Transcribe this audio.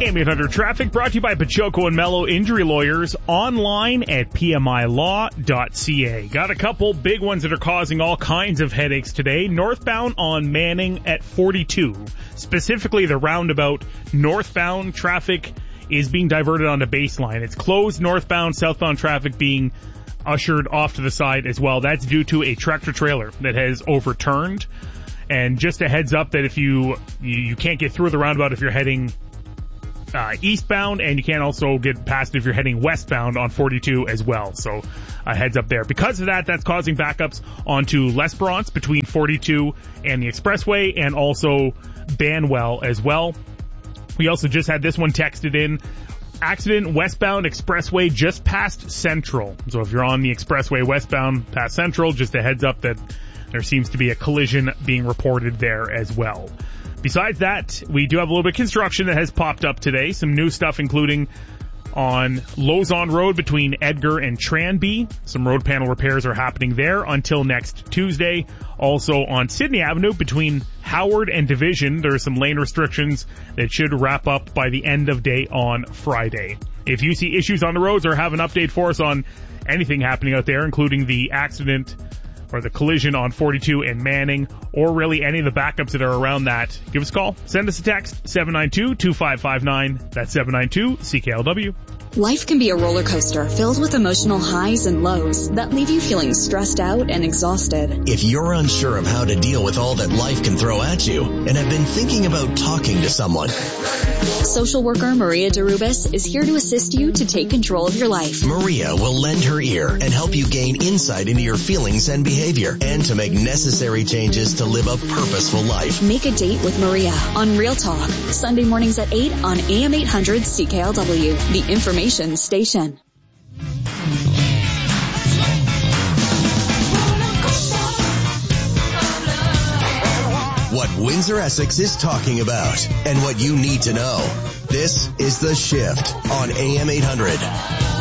AM800 Traffic brought to you by Pachoco and Mello Injury Lawyers, online at pmilaw.ca. Got a couple big ones that are causing all kinds of headaches today. Northbound on Manning at 42. Specifically, the roundabout northbound traffic is being diverted onto Baseline. It's closed northbound, southbound traffic being ushered off to the side as well. That's due to a tractor trailer that has overturned. And just a heads up that if you can't get through the roundabout if you're heading eastbound, and you can't also get past it if you're heading westbound on 42 as well. So a heads up there. Because of that, that's causing backups onto L'Esperance between 42 and the expressway, and also Banwell as well. We also just had this one texted in. Accident westbound expressway just past Central. So if you're on the expressway westbound past Central, just a heads up that there seems to be a collision being reported there as well. Besides that, we do have a little bit of construction that has popped up today. Some new stuff, including on Lauson Road between Edgar and Tranby. Some road panel repairs are happening there until next Tuesday. Also on Sydney Avenue between Howard and Division, there are some lane restrictions that should wrap up by the end of day on Friday. If you see issues on the roads or have an update for us on anything happening out there, including the accident or the collision on 42 and Manning, or really any of the backups that are around that, give us a call. Send us a text, 792-2559. That's 792-CKLW. Life can be a roller coaster filled with emotional highs and lows that leave you feeling stressed out and exhausted. If you're unsure of how to deal with all that life can throw at you and have been thinking about talking to someone, social worker Maria Derubis is here to assist you to take control of your life. Maria will lend her ear and help you gain insight into your feelings and behavior, and to make necessary changes to live a purposeful life. Make a date with Maria on Real Talk, Sunday mornings at 8 on AM800 CKLW, the information station. What Windsor Essex is talking about and what you need to know. This is The Shift on AM800.